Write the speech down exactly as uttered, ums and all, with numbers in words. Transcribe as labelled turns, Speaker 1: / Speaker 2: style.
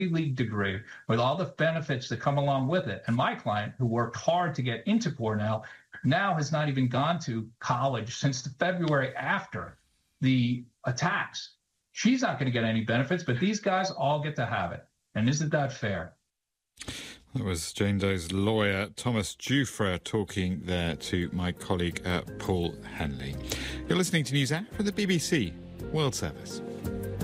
Speaker 1: League degree with all the benefits that come along with it. And my client, who worked hard to get into Cornell, now has not even gone to college since the February after the attacks. She's not going to get any benefits, but these guys all get to have it. And isn't that fair?
Speaker 2: That was Jane Doe's lawyer, Thomas Giuffre, talking there to my colleague, uh, Paul Henley. You're listening to News Hour from the B B C World Service.